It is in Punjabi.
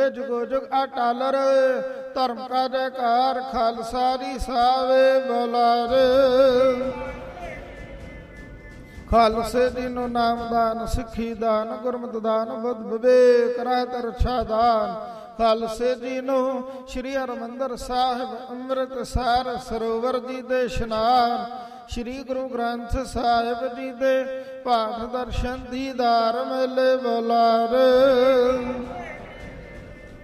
ਜੁਗੋ ਜੁਗ ਅਟਲ ਰਹੇ, ਧਰਮ ਕਾ ਜੈਕਾਰ ਖਾਲਸਾ ਦੀ ਸਾਵੇ ਬੁਲਾਰੇ। ਖਾਲਸੇ ਜੀ ਨੂੰ ਨਾਮਦਾਨ, ਸਿੱਖੀ ਦਾਨ, ਗੁਰਮਤਿ ਦਾਨ, ਬੁੱਧ ਵਿਵੇਕ ਰਹਿਤ ਰਛਾ ਦਾਨ। ਖਾਲਸੇ ਜੀ ਨੂੰ ਸ਼੍ਰੀ ਹਰਿਮੰਦਰ ਸਾਹਿਬ ਅੰਮ੍ਰਿਤਸਰ ਸਰੋਵਰ ਜੀ ਦੇ ਇਸ਼ਨਾਨ, ਸ਼੍ਰੀ ਗੁਰੂ ਗ੍ਰੰਥ ਸਾਹਿਬ ਜੀ ਦੇ ਪਾਠ ਦਰਸ਼ਨ ਦੀਦਾਰ ਮੇਲੇ ਬੁਲਾਰੇ।